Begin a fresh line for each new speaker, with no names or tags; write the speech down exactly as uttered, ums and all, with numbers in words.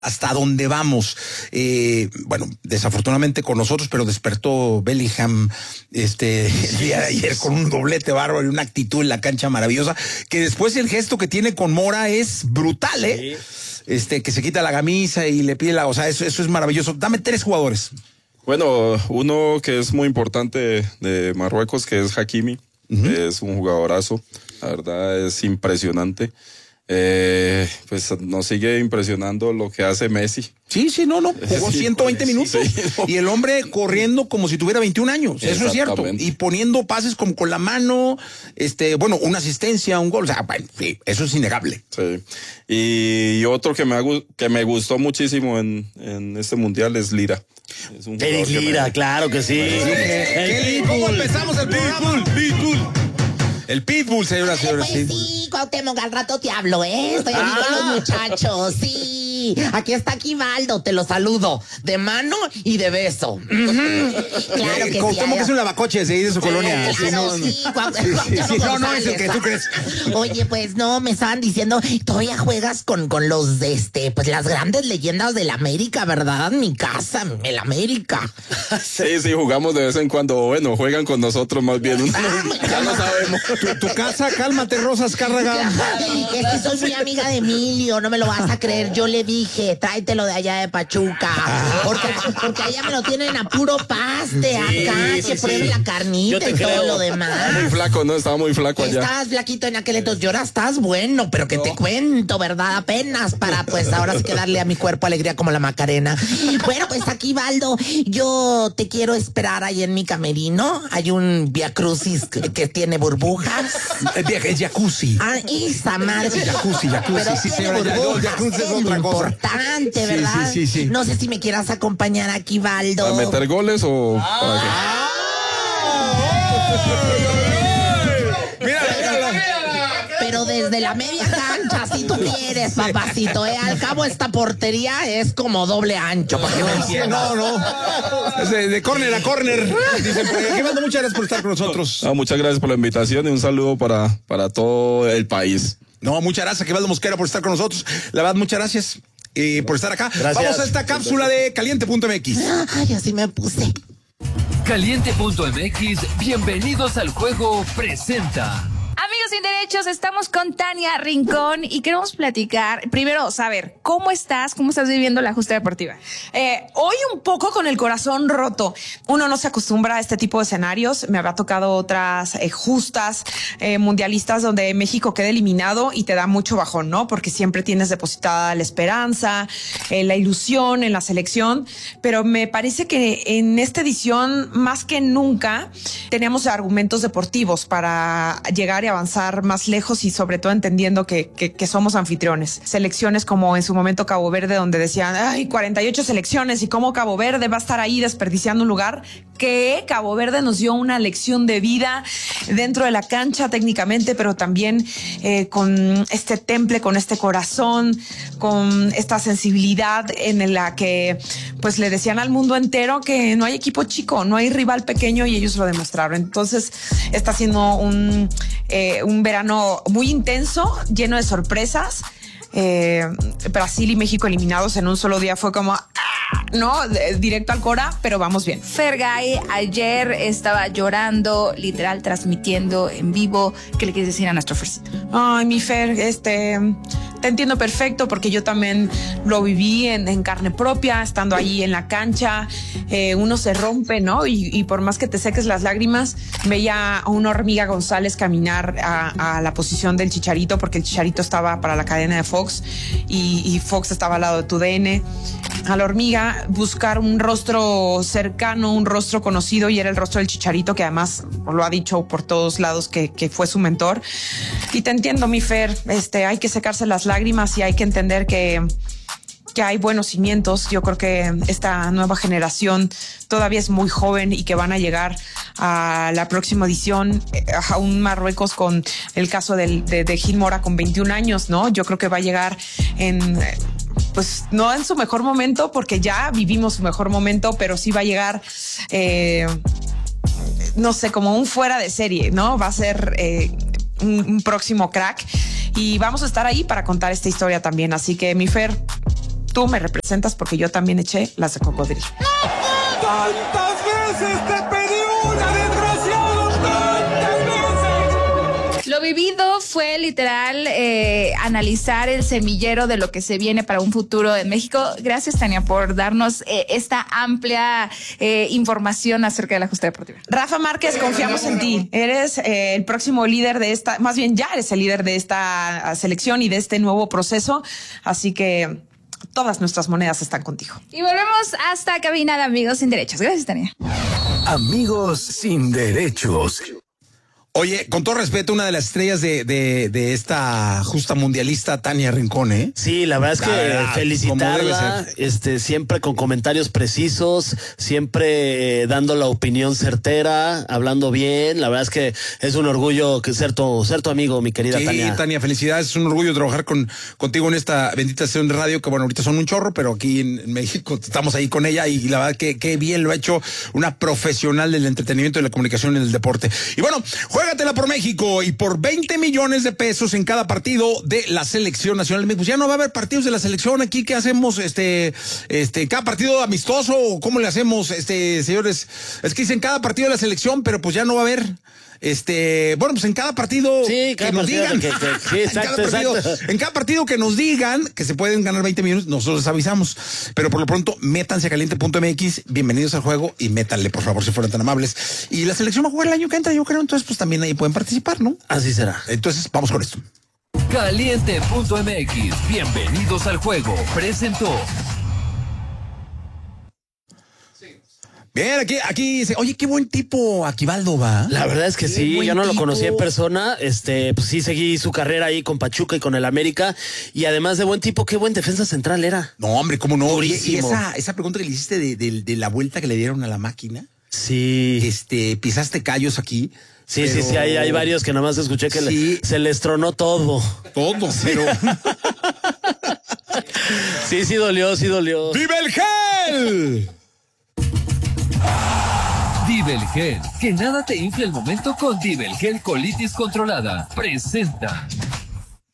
hasta dónde vamos. Eh, bueno, desafortunadamente con nosotros, pero despertó Bellingham este el día de ayer con un doblete bárbaro y una actitud en la cancha maravillosa, que después el gesto que tiene con Mora es brutal, ¿eh? Sí. Este, que se quita la camisa y le pide la, o sea, eso, eso es maravilloso. Dame tres jugadores.
Bueno, uno que es muy importante de Marruecos, que es Hakimi, uh-huh. Es un jugadorazo, la verdad es impresionante. Eh, pues nos sigue impresionando lo que hace Messi.
Sí, sí, no, no, jugó ciento veinte minutos sí, no. Y el hombre corriendo como si tuviera veintiún años, eso es cierto, y poniendo pases como con la mano, este, bueno, una asistencia, un gol, o sea, bueno, sí, eso es innegable.
Sí, y otro que me, ha, que me gustó muchísimo en, en este mundial es Lira.
Es un Eric Lira, me... claro que sí. sí.
El ¿Cómo empezamos el programa? Pitbull. El Pitbull, señora, señora,
pues sí. Sí, Cuauhtémoc, al rato te hablo, ¿eh? Estoy aquí ah. con los muchachos, sí. Aquí está Aquivaldo, te lo saludo. De mano y de beso. Uh-huh. Claro que
Cuauhtémoc
sí.
es un lavacoches de ahí de su sí, colonia.
Claro, sí, sí, no, sí, sí, sí,
no, no es el que tú crees.
Oye, pues no, me estaban diciendo, todavía juegas con, con los, este, pues las grandes leyendas del América, ¿verdad? Mi casa, el América.
Sí, sí, jugamos de vez en cuando. Bueno, juegan con nosotros más bien. Ah, ya no sabemos.
Tu, tu casa, cálmate, Rosas Cárraga.
Es que soy muy amiga de Emilio, no me lo vas a creer. Yo le dije, tráetelo de allá de Pachuca. Porque, porque allá me lo tienen a puro paste. Sí, acá, sí, que sí, pruebe sí. la carnita y creo. todo lo demás.
Muy flaco, ¿no? Estaba muy flaco allá.
Estabas flaquito en aquel entonces. Y ahora estás bueno, pero que no. te cuento, ¿verdad? Apenas para, pues, ahora sí que darle a mi cuerpo alegría como la Macarena. Bueno, pues aquí, Valdo, yo te quiero esperar ahí en mi camerino. Hay un Via Crucis que, que tiene burbujas.
Es jacuzzi.
Ah, esa madre.
Sí, jacuzzi, jacuzzi.
Pero
sí,
tiene burbujas, jacuzzi es otra cosa. Importante, ¿verdad?
Sí, sí, sí, sí.
No sé si me quieras acompañar aquí, Valdo.
¿A meter goles o...?
Ah. Mira, pero desde la media cancha, si tú quieres, papacito, ¿eh? Al cabo esta portería es como doble ancho, para que me entiendas.
No, no. Es de, de córner a córner. Dicen, Aquivaldo, muchas gracias por estar con nosotros.
No, muchas gracias por la invitación y un saludo para, para todo el país.
No, muchas gracias, Aquivaldo Mosquera, por estar con nosotros. La verdad, muchas gracias eh, por estar acá.
Gracias.
Vamos a esta cápsula de caliente punto m x.
Ay, así me puse.
caliente punto m x, bienvenidos al juego, presenta.
Amigos sin derechos, estamos con Tania Rincón y queremos platicar, primero, saber, ¿cómo estás? ¿Cómo estás viviendo la justa deportiva?
Eh, hoy un poco con el corazón roto. Uno no se acostumbra a este tipo de escenarios. Me había tocado otras eh, justas eh, mundialistas donde México queda eliminado y te da mucho bajón, ¿no? Porque siempre tienes depositada la esperanza, eh, la ilusión en la selección. Pero me parece que en esta edición, más que nunca, teníamos argumentos deportivos para llegar y avanzar más lejos y sobre todo entendiendo que, que, que somos anfitriones. Selecciones como en su momento Cabo Verde, donde decían, ay, cuarenta y ocho selecciones y cómo Cabo Verde va a estar ahí desperdiciando un lugar, que Cabo Verde nos dio una lección de vida dentro de la cancha técnicamente, pero también eh, con este temple, con este corazón, con esta sensibilidad en la que pues le decían al mundo entero que no hay equipo chico, no hay rival pequeño, y ellos lo demostraron. Entonces está siendo un Eh, un verano muy intenso, lleno de sorpresas. Eh, Brasil y México eliminados en un solo día fue como, ¡ah! ¿no? De, directo al Cora, pero vamos bien.
Fergay ayer estaba llorando, literal, transmitiendo en vivo. ¿Qué le quieres decir a nuestro Fercito?
Ay, mi Fer, este... te entiendo perfecto porque yo también lo viví en, en carne propia, estando ahí en la cancha. Eh, uno se rompe, ¿no? Y, y por más que te seques las lágrimas, veía a una hormiga González caminar a, a la posición del Chicharito, porque el Chicharito estaba para la cadena de Fox y, y Fox estaba al lado de tu D N. A la hormiga buscar un rostro cercano, un rostro conocido, y era el rostro del Chicharito, que además lo ha dicho por todos lados que, que fue su mentor. Y te entiendo, mi Fer, este, hay que secarse las lágrimas y hay que entender que, que hay buenos cimientos. Yo creo que esta nueva generación todavía es muy joven y que van a llegar a la próxima edición, a un Marruecos con el caso del, de, de Gil Mora con veintiún años, ¿no? Yo creo que va a llegar en... pues no en su mejor momento, porque ya vivimos su mejor momento, pero sí va a llegar, eh, no sé, como un fuera de serie, ¿no? Va a ser eh, un, un próximo crack y vamos a estar ahí para contar esta historia también. Así que, mi Fer, tú me representas porque yo también eché las de cocodrilo.
¡Tantas veces te pedí una, desgraciado! ¡Tantas veces!
Lo vivido fue literal eh, analizar el semillero de lo que se viene para un futuro en México. Gracias, Tania, por darnos eh, esta amplia eh, información acerca de la justicia deportiva.
Rafa Márquez, confiamos en ti. Eres eh, el próximo líder de esta, más bien ya eres el líder de esta selección y de este nuevo proceso. Así que todas nuestras monedas están contigo.
Y volvemos hasta cabina de Amigos Sin Derechos. Gracias, Tania.
Amigos Sin Derechos.
Oye, con todo respeto, una de las estrellas de, de, de esta justa mundialista, Tania Rincón, ¿eh?
Sí, la verdad es que
La verdad,
felicitarla, este, siempre con comentarios precisos, siempre eh, dando la opinión certera, hablando bien. La verdad es que es un orgullo que ser tu, ser tu amigo, mi querida
Sí,
Tania.
Tania, felicidades. Es un orgullo trabajar con, contigo en esta bendita sesión de radio, que bueno, ahorita son un chorro, pero aquí en, en México estamos ahí con ella y la verdad que, que bien lo ha hecho una profesional del entretenimiento y la comunicación en el deporte. Y bueno, juégatela por México y por veinte millones de pesos en cada partido de la selección nacional de México. Pues ya no va a haber partidos de la selección aquí. ¿Qué hacemos? Este, este, cada partido amistoso, ¿o cómo le hacemos, este, señores? Es que dicen cada partido de la selección, pero pues ya no va a haber. Este, bueno, pues en cada partido
Sí, cada
que nos
partido
digan,
que- que- sí,
en,
exacto,
cada partido,
exacto.
en cada partido que nos digan que se pueden ganar veinte millones, nosotros les avisamos. Pero por lo pronto, métanse a caliente punto m x, bienvenidos al juego y métanle, por favor, si fueran tan amables. Y la selección va a jugar el año que entra, yo creo, entonces pues también ahí pueden participar, ¿no?
Así será.
Entonces, vamos con esto.
Caliente punto m x. Bienvenidos al juego. Presentó.
Bien, aquí, aquí dice, oye, qué buen tipo Aquivaldo va.
La verdad es que
Qué
sí,
buen
yo no lo
tipo.
conocí en persona, este, pues sí seguí su carrera ahí con Pachuca y con el América, y además de buen tipo, qué buen defensa central era.
No, hombre, cómo no. Oye, y
Durísimo.
esa, esa pregunta que le hiciste de, de, de la vuelta que le dieron a la máquina,
Sí.
este, pisaste callos aquí.
Sí, sí,
pero-
sí, hay, hay varios que nada más escuché que le-
Sí.
se les tronó todo.
Todo, pero.
Sí, sí dolió, sí dolió.
¡Vive el gel!
Divelgel. Que nada te infle el momento con Divelgel Colitis Controlada. Presenta.